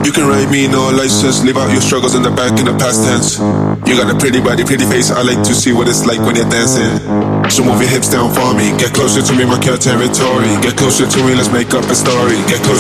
You can rate me, no license. Leave out your struggles in the back in the past tense. You got a pretty body, pretty face. I like to see what it's like when you're dancing. So move your hips down for me. Get closer to me, mark your territory. Get closer to me, let's make up a story. Get closer.